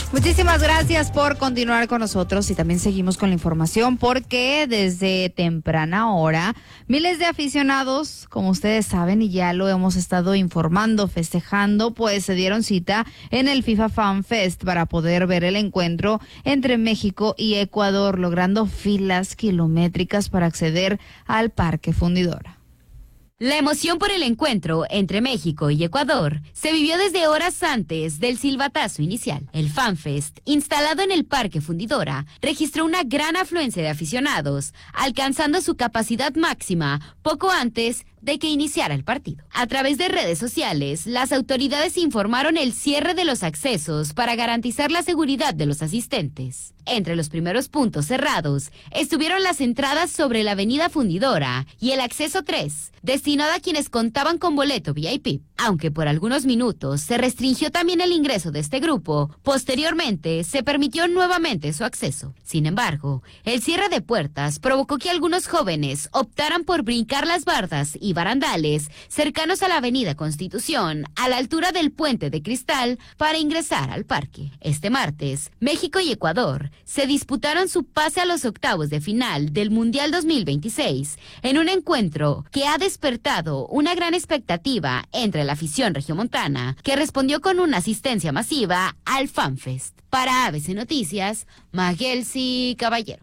Muchísimas gracias por continuar con nosotros y también seguimos con la información porque desde temprana hora miles de aficionados, como ustedes saben y ya lo hemos estado informando, festejando, pues se dieron cita en el FIFA Fan Fest para poder ver el encuentro entre México y Ecuador, logrando filas kilométricas para acceder al Parque Fundidora. La emoción por el encuentro entre México y Ecuador se vivió desde horas antes del silbatazo inicial. El FanFest, instalado en el Parque Fundidora, registró una gran afluencia de aficionados, alcanzando su capacidad máxima poco antes de que iniciara el partido. A través de redes sociales, las autoridades informaron el cierre de los accesos para garantizar la seguridad de los asistentes. Entre los primeros puntos cerrados estuvieron las entradas sobre la avenida Fundidora y el acceso 3, destinado a quienes contaban con boleto VIP. Aunque por algunos minutos se restringió también el ingreso de este grupo, posteriormente se permitió nuevamente su acceso. Sin embargo, el cierre de puertas provocó que algunos jóvenes optaran por brincar las bardas y barandales cercanos a la avenida Constitución, a la altura del puente de cristal, para ingresar al parque. Este martes, México y Ecuador se disputaron su pase a los octavos de final del Mundial 2026 en un encuentro que ha despertado una gran expectativa entre la afición regiomontana, que respondió con una asistencia masiva al FanFest. Para ABC Noticias, Magelsi Caballero.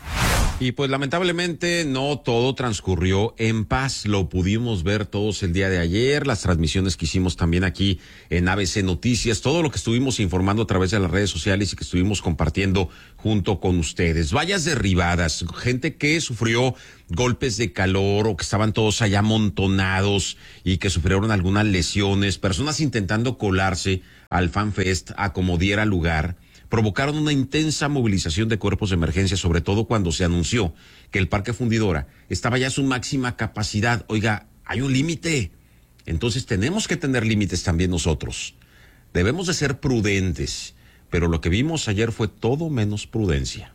Y pues lamentablemente no todo transcurrió en paz, lo pudimos ver todos el día de ayer, las transmisiones que hicimos también aquí en ABC Noticias, todo lo que estuvimos informando a través de las redes sociales y que estuvimos compartiendo junto con ustedes. Vallas derribadas, gente que sufrió golpes de calor o que estaban todos allá amontonados y que sufrieron algunas lesiones, personas intentando colarse al FanFest a como diera lugar. Provocaron una intensa movilización de cuerpos de emergencia, sobre todo cuando se anunció que el Parque Fundidora estaba ya a su máxima capacidad. Oiga, hay un límite. Entonces tenemos que tener límites también nosotros. Debemos de ser prudentes, pero lo que vimos ayer fue todo menos prudencia.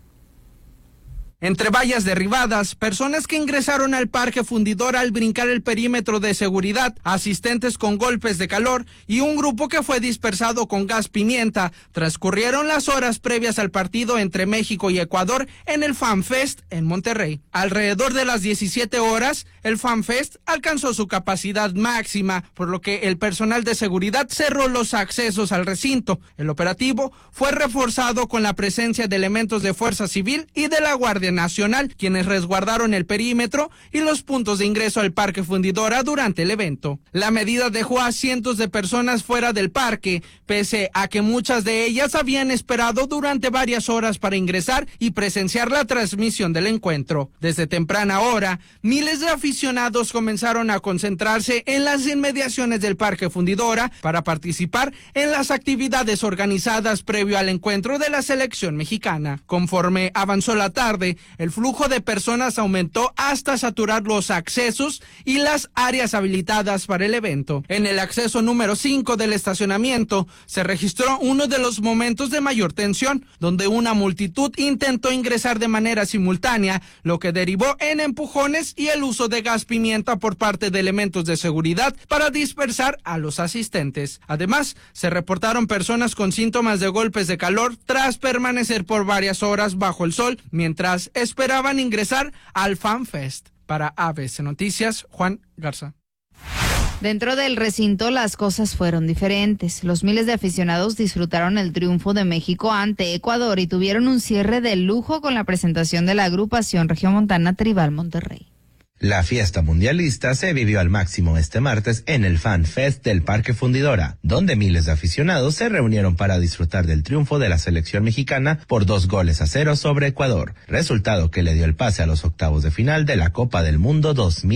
Entre vallas derribadas, personas que ingresaron al Parque Fundidora al brincar el perímetro de seguridad, asistentes con golpes de calor y un grupo que fue dispersado con gas pimienta, transcurrieron las horas previas al partido entre México y Ecuador en el FanFest en Monterrey. Alrededor de las 17 horas, el FanFest alcanzó su capacidad máxima, por lo que el personal de seguridad cerró los accesos al recinto. El operativo fue reforzado con la presencia de elementos de Fuerza Civil y de la Guardia Nacional, quienes resguardaron el perímetro y los puntos de ingreso al Parque Fundidora durante el evento. La medida dejó a cientos de personas fuera del parque, pese a que muchas de ellas habían esperado durante varias horas para ingresar y presenciar la transmisión del encuentro. Desde temprana hora, miles de aficionados comenzaron a concentrarse en las inmediaciones del Parque Fundidora para participar en las actividades organizadas previo al encuentro de la selección mexicana. Conforme avanzó la tarde, el flujo de personas aumentó hasta saturar los accesos y las áreas habilitadas para el evento. En el acceso número 5 del estacionamiento se registró uno de los momentos de mayor tensión, donde una multitud intentó ingresar de manera simultánea, lo que derivó en empujones y el uso de gas pimienta por parte de elementos de seguridad para dispersar a los asistentes. Además, se reportaron personas con síntomas de golpes de calor tras permanecer por varias horas bajo el sol, mientras esperaban ingresar al FanFest. Para ABC Noticias, Juan Garza. Dentro del recinto las cosas fueron diferentes. Los miles de aficionados disfrutaron el triunfo de México ante Ecuador y tuvieron un cierre de lujo con la presentación de la agrupación regiomontana Tribal Monterrey. La fiesta mundialista se vivió al máximo este martes en el FanFest del Parque Fundidora, donde miles de aficionados se reunieron para disfrutar del triunfo de la selección mexicana por 2-0 sobre Ecuador, resultado que le dio el pase a los octavos de final de la Copa del Mundo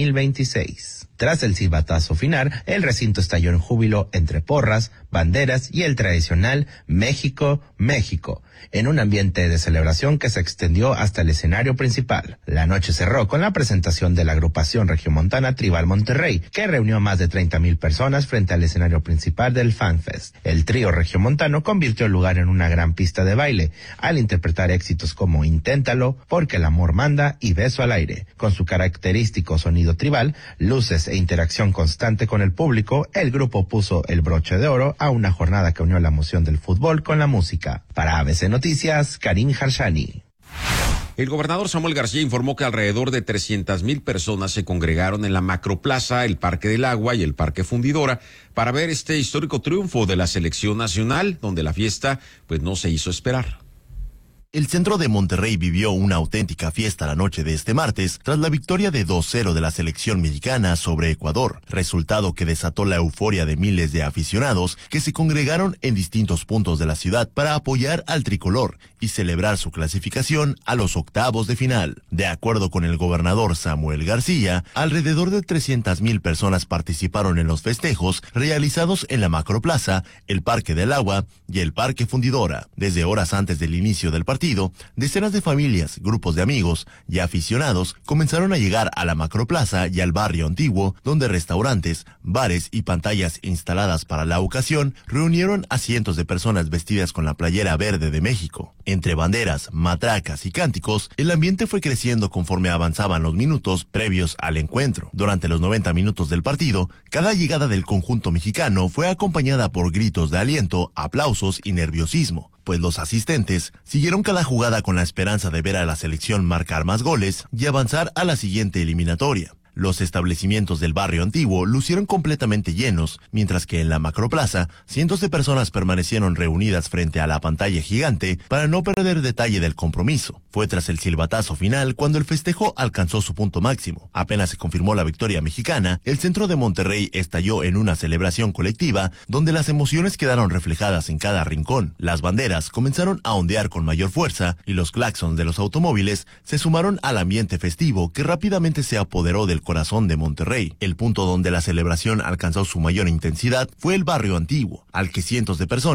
2026. Tras el silbatazo final, el recinto estalló en júbilo entre porras, banderas y el tradicional México, México, en un ambiente de celebración que se extendió hasta el escenario principal. La noche cerró con la presentación de la agrupación regiomontana Tribal Monterrey, que reunió a más de 30,000 personas frente al escenario principal del FanFest. El trío regiomontano convirtió el lugar en una gran pista de baile, al interpretar éxitos como Inténtalo, Porque el amor manda y Beso al aire. Con su característico sonido tribal, luces e interacción constante con el público, el grupo puso el broche de oro a una jornada que unió la emoción del fútbol con la música. Para ABC Noticias, Karim Harshani. El gobernador Samuel García informó que alrededor de 300,000 personas se congregaron en la Macroplaza, el Parque del Agua y el Parque Fundidora para ver este histórico triunfo de la selección nacional, donde la fiesta pues no se hizo esperar. El centro de Monterrey vivió una auténtica fiesta la noche de este martes tras la victoria de 2-0 de la selección mexicana sobre Ecuador, resultado que desató la euforia de miles de aficionados que se congregaron en distintos puntos de la ciudad para apoyar al tricolor y celebrar su clasificación a los octavos de final. De acuerdo con el gobernador Samuel García, alrededor de 300,000 personas participaron en los festejos realizados en la Macroplaza, el Parque del Agua y el Parque Fundidora. Desde horas antes del inicio del partido, decenas de familias, grupos de amigos y aficionados comenzaron a llegar a la Macroplaza y al barrio antiguo, donde restaurantes, bares y pantallas instaladas para la ocasión reunieron a cientos de personas vestidas con la playera verde de México. Entre banderas, matracas y cánticos, el ambiente fue creciendo conforme avanzaban los minutos previos al encuentro. Durante los 90 minutos del partido, cada llegada del conjunto mexicano fue acompañada por gritos de aliento, aplausos y nerviosismo, pues los asistentes siguieron cada jugada con la esperanza de ver a la selección marcar más goles y avanzar a la siguiente eliminatoria. Los establecimientos del barrio antiguo lucieron completamente llenos, mientras que en la Macroplaza, cientos de personas permanecieron reunidas frente a la pantalla gigante para no perder detalle del compromiso. Fue tras el silbatazo final cuando el festejo alcanzó su punto máximo. Apenas se confirmó la victoria mexicana, el centro de Monterrey estalló en una celebración colectiva donde las emociones quedaron reflejadas en cada rincón. Las banderas comenzaron a ondear con mayor fuerza y los claxons de los automóviles se sumaron al ambiente festivo que rápidamente se apoderó del corazón de Monterrey. El punto donde la celebración alcanzó su mayor intensidad fue el barrio antiguo, al que cientos de personas